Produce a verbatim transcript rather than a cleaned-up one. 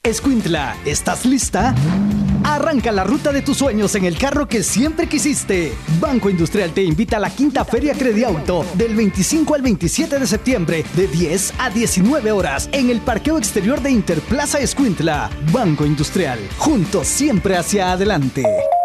Escuintla, ¿estás lista? Arranca la ruta de tus sueños en el carro que siempre quisiste. Banco Industrial te invita a la quinta Feria Crediauto del veinticinco al veintisiete de septiembre de diez a diecinueve horas en el parqueo exterior de Interplaza Escuintla. Banco Industrial, juntos siempre hacia adelante.